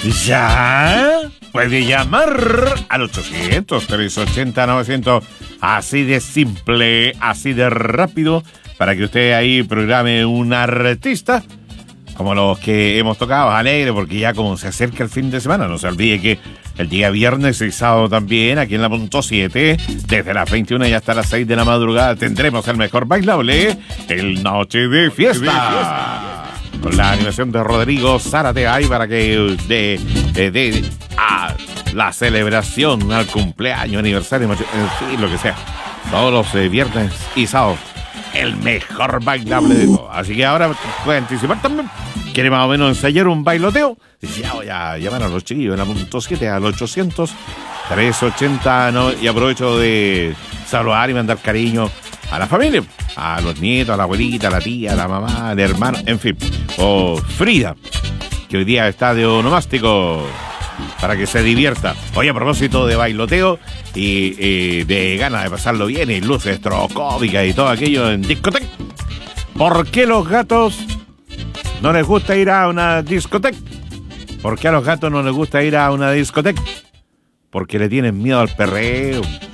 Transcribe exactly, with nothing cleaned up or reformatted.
¿Ya? Puede llamar al ochocientos, trescientos ochenta, novecientos. Así de simple, así de rápido, para que usted ahí programe un artista como los que hemos tocado, alegre, porque ya como se acerca el fin de semana, no se olvide que el día viernes y sábado también, aquí en la punto siete, desde las veintiuna y hasta las seis de la madrugada, tendremos el mejor bailable, el Noche de Fiesta. Con la animación de Rodrigo Zárate ahí para que de, de, de a la celebración, al cumpleaños, aniversario, en fin, lo que sea. Todos los eh, viernes y sábados, el mejor bailable de todo. Así que ahora puede anticipar también. ¿Quiere más o menos ensayar un bailoteo? Dice, ya voy a llamar a los chiquillos en la punto siete al ochocientos, trescientos ochenta, ¿no? Y aprovecho de saludar y mandar cariño a la familia, a los nietos, a la abuelita, a la tía, a la mamá, al hermano, en fin. O Frida, que hoy día está de onomástico, para que se divierta. Hoy a propósito de bailoteo y, y de ganas de pasarlo bien y luces estroboscópicas y todo aquello en discoteca. ¿Por qué los gatos no les gusta ir a una discoteca? ¿Por qué a los gatos no les gusta ir a una discoteca? Porque le tienen miedo al perreo.